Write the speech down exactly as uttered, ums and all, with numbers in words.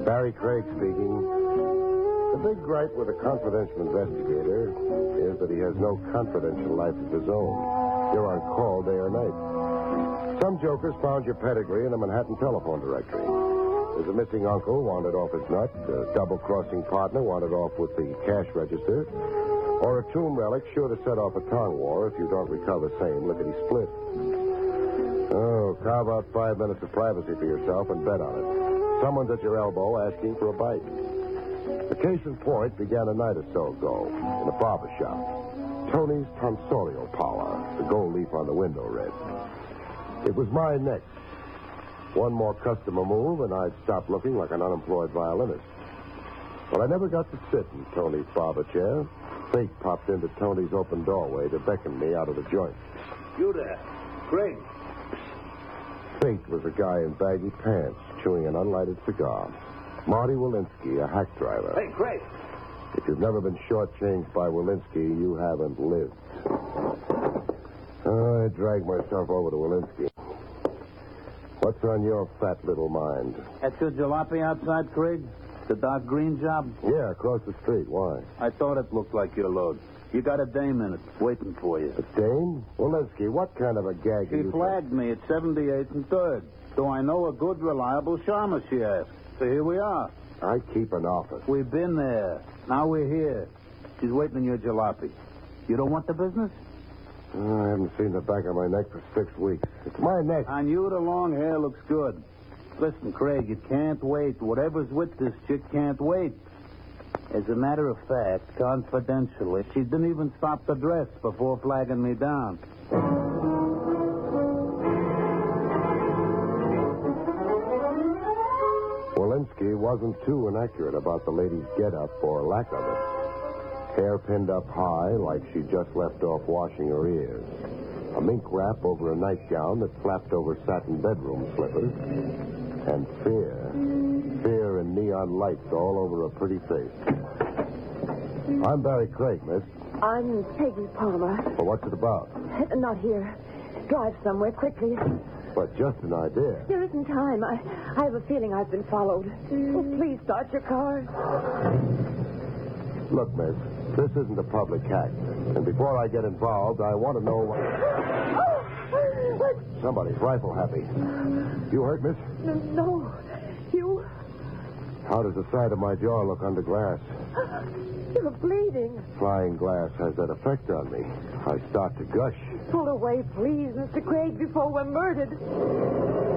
Barry Craig speaking. The big gripe with a confidential investigator is that he has no confidential life of his own. You're on call day or night. Some jokers found your pedigree in a Manhattan telephone directory. There's a missing uncle wanted off his nut, a double-crossing partner wanted off with the cash register, or a tomb relic sure to set off a tongue war if you don't recover same lickety-split. Oh, carve out five minutes of privacy for yourself and bet on it. Someone's at your elbow asking for a bite. The case in point began a night or so ago in a barber shop. Tony's tonsorial power, the gold leaf on the window read. It was my next. One more customer move, and I'd stop looking like an unemployed violinist. Well, I never got to sit in Tony's barber chair. Fate popped into Tony's open doorway to beckon me out of the joint. You there, Craig. Fate was a guy in baggy pants chewing an unlighted cigar. Marty Walensky, a hack driver. Hey, Craig. If you've never been shortchanged by Walensky, you haven't lived. I dragged myself over to Walensky. What's on your fat little mind? That's your jalopy outside, Craig? The dark green job? Yeah, across the street. Why? I thought it looked like your load. You got a dame in it, waiting for you. A dame? Walensky, what kind of a gag She are you... flagged me at seventy-eighth and third. So I know a good, reliable charmer, she asked. So here we are. I keep an office. We've been there. Now we're here. She's waiting on your jalopy. You don't want the business? Oh, I haven't seen the back of my neck for six weeks. It's my neck. On you, the long hair looks good. Listen, Craig, you can't wait. Whatever's with this chick can't wait. As a matter of fact, confidentially, she didn't even stop the dress before flagging me down. Walensky wasn't too inaccurate about the lady's get-up or lack of it. Hair pinned up high like she just left off washing her ears. A mink wrap over a nightgown that flapped over satin bedroom slippers. And fear. Fear in neon lights all over her pretty face. I'm Barry Craig, miss. I'm Peggy Palmer. Well, what's it about? Not here. Drive somewhere quickly. But just an idea. There isn't time. I, I have a feeling I've been followed. Oh, please start your car. Look, miss, this isn't a public hack. And before I get involved, I want to know what... Oh, what? Somebody's rifle happy. You hurt, miss? No, no. You... How does the side of my jaw look under glass? You're bleeding. Flying glass has that effect on me. I start to gush. Pull away, please, Mister Craig, before we're murdered.